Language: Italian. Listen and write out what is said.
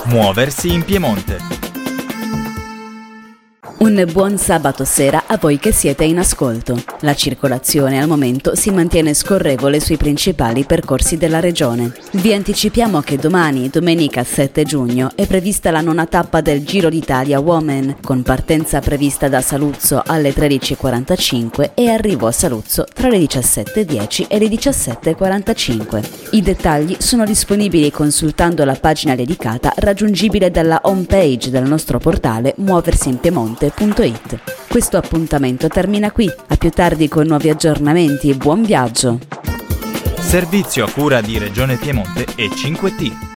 Muoversi in Piemonte. Un buon sabato sera a voi che siete in ascolto. La circolazione al momento si mantiene scorrevole sui principali percorsi della regione. Vi anticipiamo che domani, domenica 7 giugno, è prevista la nona tappa del Giro d'Italia Women, con partenza prevista da Saluzzo alle 13.45 e arrivo a Saluzzo tra le 17.10 e le 17.45. I dettagli sono disponibili consultando la pagina dedicata raggiungibile dalla homepage del nostro portale muoversinpiemonte.it. Questo appuntamento termina qui, a più tardi con nuovi aggiornamenti e buon viaggio! Servizio a cura di Regione Piemonte e 5T.